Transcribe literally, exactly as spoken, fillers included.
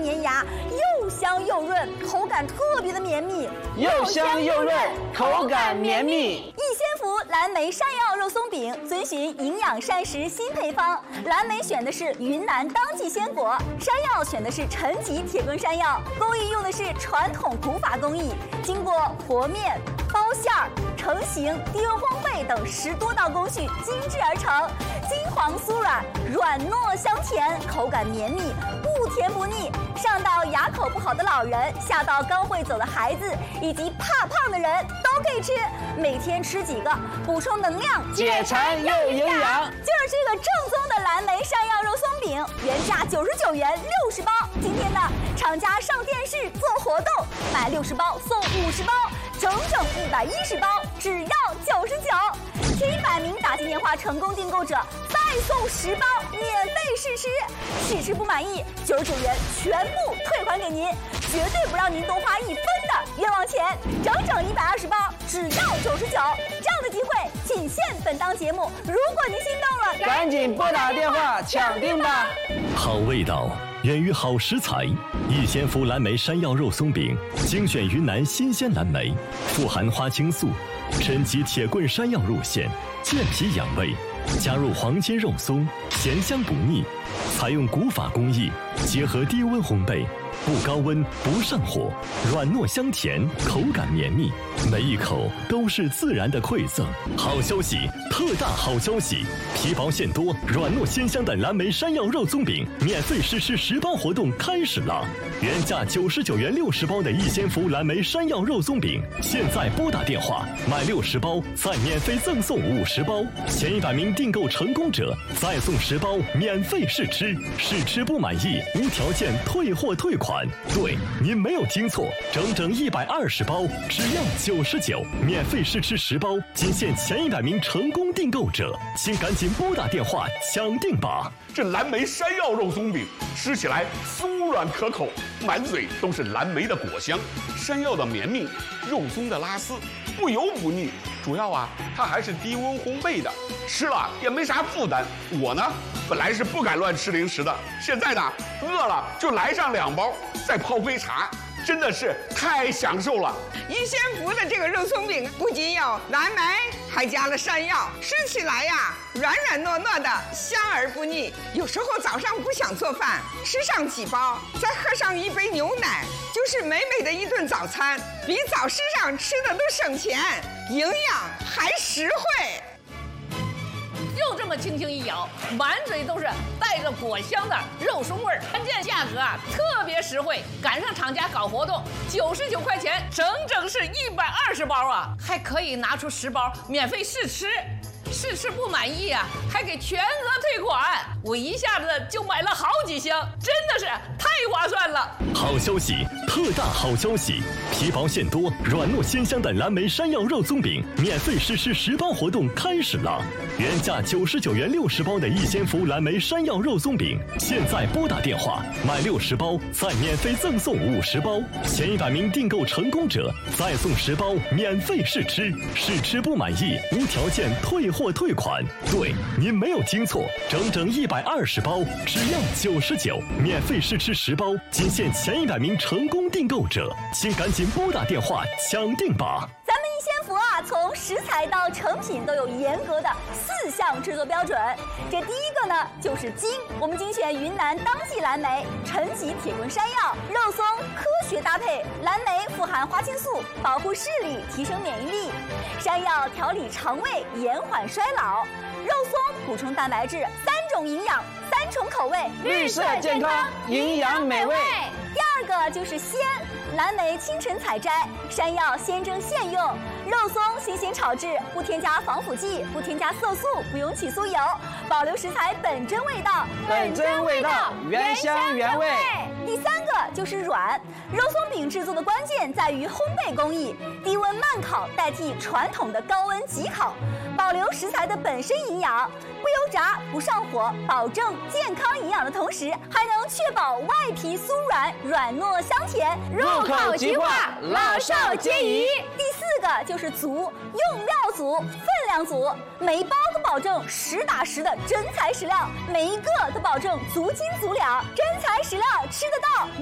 粘牙，又香又润，口感特别的绵密。 又香又润，口感绵密。 益仙福蓝莓山药肉松饼遵循营养膳食新配方，蓝莓选的是云南当季鲜果，山药选的是陈吉铁棍山药，工艺用的是传统古法工艺，经过和面、包馅儿、成型、低温烘焙等十多道工序精制而成，金黄酥软，软糯香甜，口感绵密，不甜不腻。上到牙口不好的老人，下到刚会走的孩子，以及怕胖的人都可以吃。每天吃几个，补充能量， 解馋又营养。 就是这个正宗的蓝莓山药肉松饼，原价九十九元六十包，今天呢，厂家上电视做活动，买六十包送五十包，整整一百一十包，只要九十九。前一百名打进电话成功订购者，再送十包免费试吃，试吃不满意，九十九元全部退还给您，绝对不让您多花一分的冤枉钱。整整一百二十包，只要九十九，这样的机会仅限本档节目。如果您心动了， 赶紧拨打电话抢订吧。 好味道源于好食材，益仙福蓝莓山药肉松饼精选云南新鲜蓝莓，富含花青素、陈吉铁棍山药入馅，健脾养胃，加入黄金肉松，咸香不腻。采用古法工艺，结合低温烘焙，不高温不上火，软糯香甜，口感绵密，每一口都是自然的馈赠。好消息，特大好消息！皮薄馅多、软糯鲜香的蓝莓山药肉松饼免费试吃十包活动开始了！原价九十九元六十包的益仙福蓝莓山药肉松饼，现在拨打电话买六十包，再免费赠送五十包，前一百名订购成功者再送十包免费试吃，试吃不满意无条件退货退款。对，您没有听错，整整一百二十包，只要九十九，免费试吃十包，仅限前一百名成功订购者，请赶紧拨打电话抢订吧！ 这蓝莓山药肉松饼吃起来酥软可口，满嘴都是蓝莓的果香，山药的绵密，肉松的拉丝，不油不腻。主要啊，它还是低温烘焙的，吃了也没啥负担。我呢，本来是不敢乱吃零食的，现在呢，饿了就来上两包，再泡杯茶。真的是太享受了！ 益仙福的这个肉松饼不仅有蓝莓，还加了山药，吃起来呀软软糯糯的，香而不腻。有时候早上不想做饭，吃上几包，再喝上一杯牛奶，就是美美的一顿早餐，比早市上吃的都省钱，营养还实惠。 就这么轻轻一咬，满嘴都是带着果香的肉松味儿，关键价格啊特别实惠，赶上厂家搞活动，九十九块钱，整整是一百二十包啊，还可以拿出十包免费试吃。试吃不满意啊，还给全额退款，我一下子就买了好几箱，真的是太划算了！ 好消息，特大好消息！皮薄馅多、软糯鲜香的蓝莓山药肉松饼免费试吃十包活动开始了！原价九十九元六十包的益仙福蓝莓山药肉松饼，现在拨打电话买六十包，再免费赠送五十包，前一百名订购成功者再送十包免费试吃，试吃不满意无条件退货退款。对，您没有听错，整整一百二十包，只要九十九，免费试吃十包，仅限前一百名成功订购者，请赶紧拨打电话抢订吧！ 咱们益仙福啊，从食材到成品都有严格的四项制作标准。这第一个呢，就是精，我们精选云南当季蓝莓、陈吉铁棍山药、肉松，科学搭配。蓝莓富含花青素，保护视力，提升免疫力；山药调理肠胃，延缓衰老；肉松补充蛋白质，三种营养，三重口味， 绿色健康，营养美味。 第二个就是鲜，蓝莓清晨采摘，山药鲜蒸现用，肉松新鲜炒制，不添加防腐剂，不添加色素，不用起酥油，保留食材本真味道， 本真味道，原香原味。 第三个就是软，肉松饼制作的关键在于烘焙工艺，低温慢烤代替传统的高温急烤，保留食材的本身营养，不油炸，不上火，保证健康营养的同时，还能确保外皮酥软，软糯香甜， 入口即化，老少皆宜。 第四个就是足，用料足，分量足，每一包都保证实打实的真材实料，每一个都保证足斤足两，真材实料吃得到。